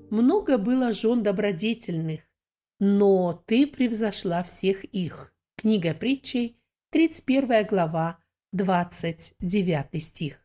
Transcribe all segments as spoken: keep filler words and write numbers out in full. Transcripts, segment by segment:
Много было жен добродетельных, но ты превзошла всех их. Книга притчей, тридцать первая глава, двадцать девятый стих.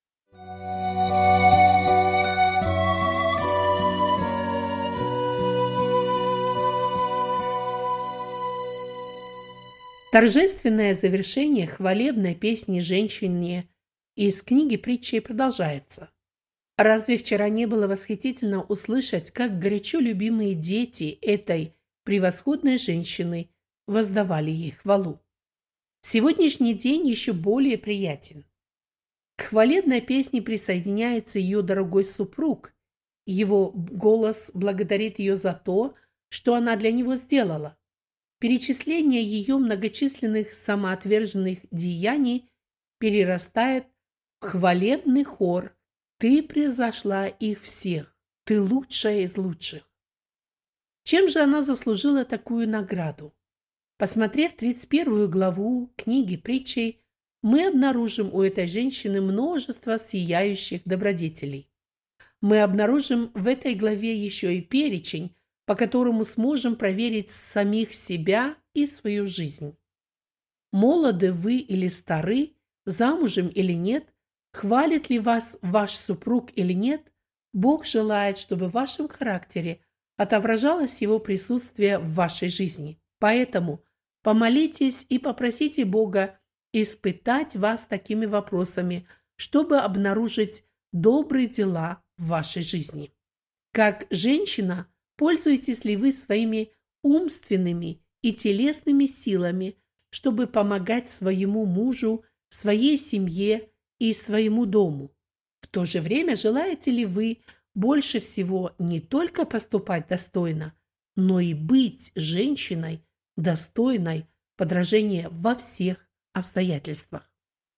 Торжественное завершение хвалебной песни женщине из книги притчей продолжается. Разве вчера не было восхитительно услышать, как горячо любимые дети этой превосходной женщины воздавали ей хвалу? Сегодняшний день еще более приятен. К хвалебной песне присоединяется ее дорогой супруг. Его голос благодарит ее за то, что она для него сделала. Перечисление ее многочисленных самоотверженных деяний перерастает в хвалебный хор. Ты превзошла их всех, ты лучшая из лучших. Чем же она заслужила такую награду? Посмотрев тридцать первую главу книги притчей, мы обнаружим у этой женщины множество сияющих добродетелей. Мы обнаружим в этой главе еще и перечень, по которому сможем проверить самих себя и свою жизнь. Молоды вы или стары, замужем или нет, хвалит ли вас ваш супруг или нет, Бог желает, чтобы в вашем характере отображалось Его присутствие в вашей жизни. Поэтому помолитесь и попросите Бога испытать вас такими вопросами, чтобы обнаружить добрые дела в вашей жизни. Как женщина, пользуетесь ли вы своими умственными и телесными силами, чтобы помогать своему мужу, своей семье и своему дому? В то же время желаете ли вы больше всего не только поступать достойно, но и быть женщиной, достойной подражения во всех обстоятельствах?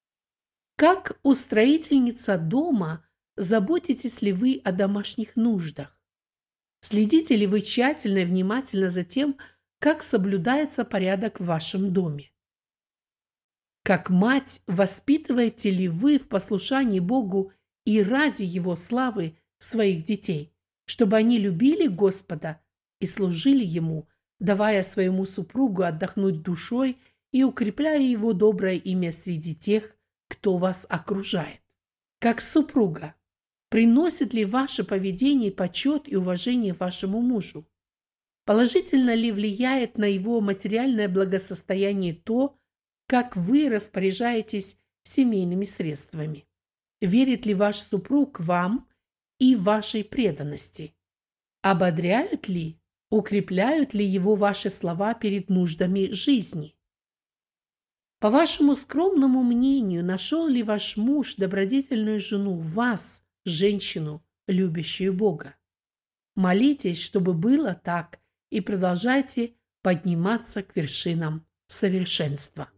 Как устроительница дома заботитесь ли вы о домашних нуждах? Следите ли вы тщательно и внимательно за тем, как соблюдается порядок в вашем доме? Как мать, воспитываете ли вы в послушании Богу и ради Его славы своих детей, чтобы они любили Господа и служили Ему, давая своему супругу отдохнуть душой и укрепляя его доброе имя среди тех, кто вас окружает? Как супруга, приносит ли ваше поведение почет и уважение вашему мужу? Положительно ли влияет на его материальное благосостояние то, как вы распоряжаетесь семейными средствами? Верит ли ваш супруг вам и вашей преданности? Ободряют ли, укрепляют ли его ваши слова перед нуждами жизни? По вашему скромному мнению, нашел ли ваш муж добродетельную жену в вас, женщину, любящую Бога? Молитесь, чтобы было так, и продолжайте подниматься к вершинам совершенства.